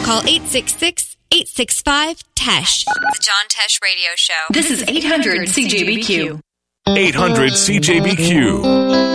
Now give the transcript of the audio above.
Call 866-865-TESH. The John Tesh Radio Show. This is 800 CJBQ. 800 CJBQ.